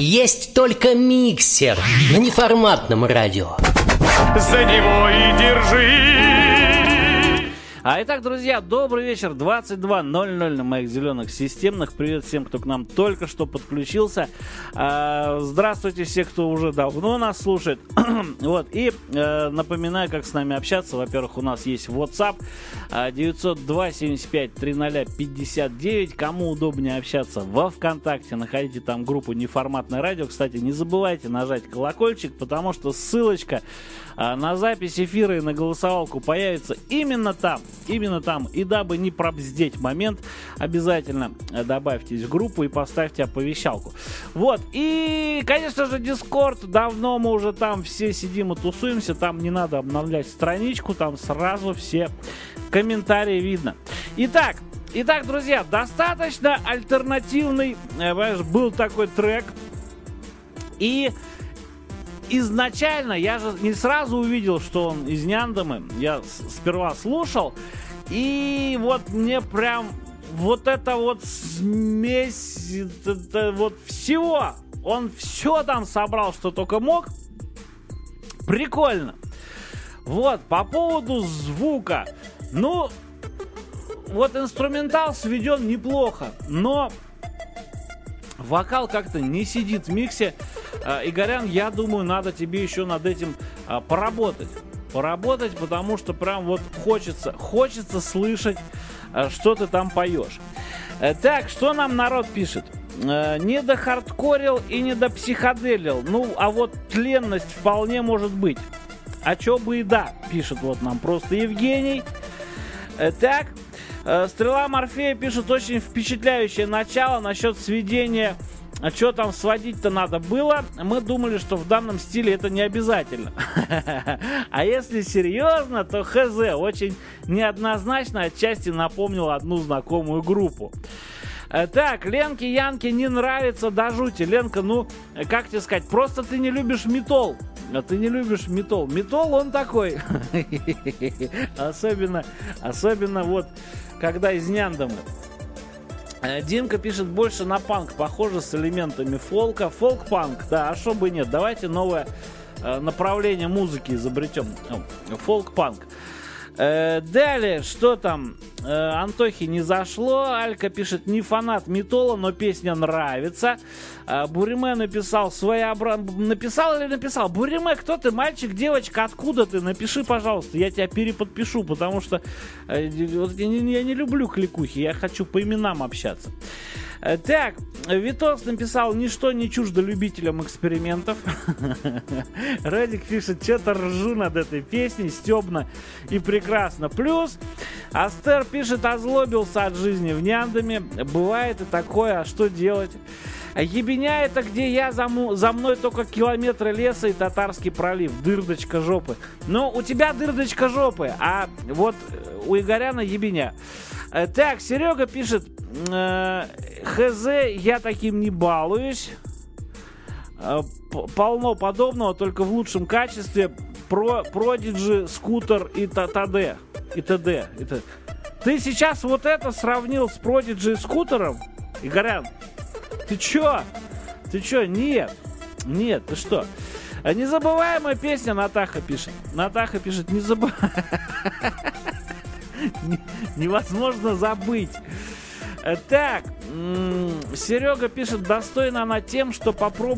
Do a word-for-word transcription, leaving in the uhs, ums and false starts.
Есть только миксер на неформатном радио. За него и держи. А итак, друзья, добрый вечер, двадцать два ноль ноль на моих зеленых системных. Привет всем, кто к нам только что подключился. А, здравствуйте все, кто уже давно нас слушает. Вот, и э, напоминаю, как с нами общаться. Во-первых, у нас есть WhatsApp девятьсот два семьдесят пять триста пятьдесят девять. Кому удобнее общаться во ВКонтакте, находите там группу «Неформатное радио». Кстати, не забывайте нажать колокольчик, потому что ссылочка э, на запись эфира и на голосовалку появится именно там. Именно там. И дабы не пробздеть момент, обязательно добавьтесь в группу и поставьте оповещалку. Вот. И, конечно же, Discord. Давно мы уже там все сидим и тусуемся. Там не надо обновлять страничку. Там сразу все комментарии видно. Итак, итак, друзья, достаточно альтернативный, понимаешь, был такой трек. И изначально я же не сразу увидел, что он из Няндамы. Я сперва слушал, и вот мне прям вот это вот смесь, это вот всего. Он все там собрал, что только мог. Прикольно. Вот, по поводу звука. Ну, вот инструментал сведен неплохо, но вокал как-то не сидит в миксе. Игорян, я думаю, надо тебе еще над этим а, поработать. Поработать, потому что прям вот хочется, хочется слышать, а, что ты там поешь. А, так, что нам народ пишет? А, не до хардкорил и не до психоделил. Ну, а вот тленность вполне может быть. А чё бы и да, пишет вот нам просто Евгений. А, так, а, Стрела Морфея пишет: очень впечатляющее начало насчет сведения. А что там сводить-то надо было? Мы думали, что в данном стиле это не обязательно. А если серьезно, то хз, очень неоднозначно, отчасти напомнил одну знакомую группу. Так, Ленке Янке не нравится до жути. Ленка, ну, как тебе сказать, просто ты не любишь метал. А ты не любишь метал. Метал, он такой. Особенно, особенно вот, когда из Няндамы. Димка пишет: больше на панк, похоже, с элементами фолка. Фолк-панк, да, а шо бы нет. Давайте новое э, направление музыки изобретем. Фолк-панк. Э, далее, что там? Э, Антохе не зашло. Алька пишет: не фанат металла, но песня нравится. Э, Буриме написал своеобразно. Написал или написал? Буриме, кто ты, мальчик, девочка, откуда ты? Напиши, пожалуйста, я тебя переподпишу, потому что э, вот, я, не, я не люблю кликухи, я хочу по именам общаться. Э, так, Витос написал: ничто не чуждо любителям экспериментов. Радик пишет: что-то ржу над этой песней, стебно и прекрасно. Плюс Астер пишет: озлобился от жизни в Няндаме. Бывает и такое, а что делать? Ебеня — это где я, за, му, за мной только километры леса и Татарский пролив. Дырдочка жопы. Ну, у тебя дырдочка жопы, а вот у Игоряна ебеня. Так, Серега пишет: э, хз, я таким не балуюсь. Э, полно подобного, только в лучшем качестве. Про, Продиджи, скутер и т.д. И т.д. Ты сейчас вот это сравнил с Продиджи и скутером? Игорян, ты чё? Ты чё? Нет. Нет, ты что? Незабываемая песня, Натаха пишет. Натаха пишет: не забывай. Невозможно забыть. Так, Серега пишет: достойна она тем, что попробует